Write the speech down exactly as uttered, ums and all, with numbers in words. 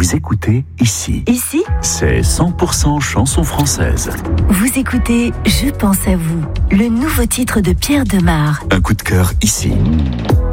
Vous écoutez Ici. Ici, c'est cent pour cent chanson française. Vous écoutez Je pense à vous, le nouveau titre de Pierre Demar. Un coup de cœur ici.